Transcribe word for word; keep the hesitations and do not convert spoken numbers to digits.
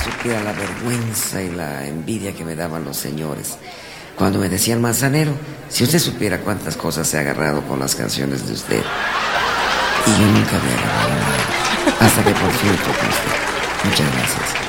supiera la vergüenza y la envidia que me daban los señores cuando me decían manzanero. Si usted supiera cuántas cosas he agarrado con las canciones de usted. Y yo nunca había agarrado nada. Hasta que por fin tocó usted. Muchas gracias.